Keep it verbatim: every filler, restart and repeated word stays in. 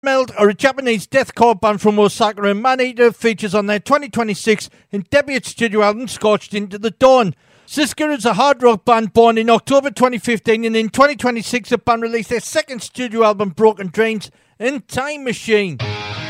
Meld are a Japanese deathcore band from Osaka, and Maneater features on their twenty twenty-six in debut studio album Scorched Into the Dawn. Siska is a hard rock band born in October twenty fifteen, and in twenty twenty-six the band released their second studio album Broken Dreams and Time Machine.